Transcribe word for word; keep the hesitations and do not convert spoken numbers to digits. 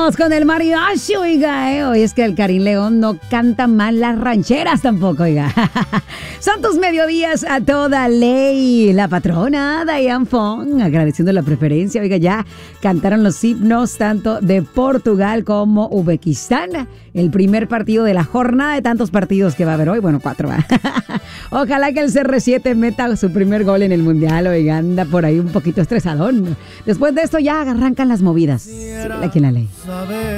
Vamos con el mariachi, oiga, eh. Hoy es que el Karim León no canta mal las rancheras tampoco, oiga. Santos mediodías a toda ley. La patrona Diane Fong agradeciendo la preferencia, oiga, ya cantaron los himnos tanto de Portugal como Uzbekistán. El primer partido de la jornada de tantos partidos que va a haber hoy, bueno, cuatro va. Ojalá que el C R siete meta su primer gol en el Mundial, oiga, anda por ahí un poquito estresadón. Después de esto ya arrancan las movidas. Sí, aquí en la ley.